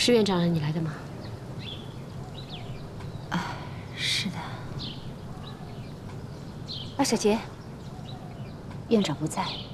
施院长让你来的吗？ 啊，是的。啊，小杰，院长不在，